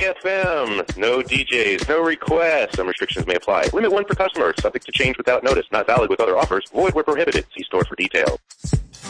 FM. No DJs, no requests. Some restrictions may apply. Limit 1 per customer. Subject to change without notice. Not valid with other offers. Void where prohibited. See store for details.